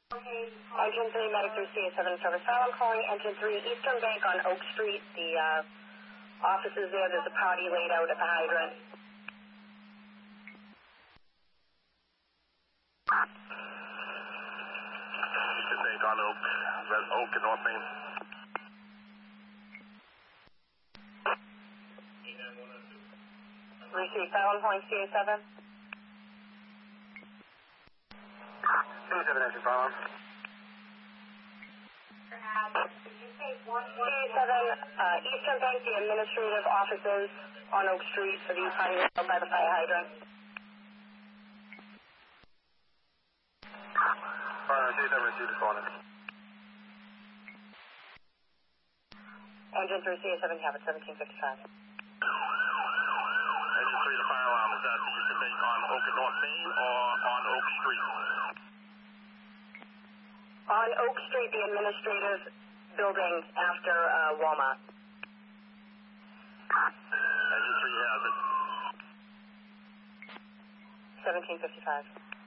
Engine 3, Medic 3, CA7 service. I'm calling Engine 3, Eastern Bank on Oak Street. The offices there, there's a party laid out at the hydrant. Eastern Bank on Oak, Oak and North Main. Receive 7.CA7. CA7 engine problem. CA7, Eastern Bank, the administrative offices on Oak Street for the party laid out by the fire hydrant. CA7 received the phone. Engine 3, CA7, you have it, 1755. Engine 3, the fire alarm, is that the Eastern Bank on Oak and North Main or on Oak Street? On Oak Street, the administrative building after Walmart. Engine 3 has it. 1755.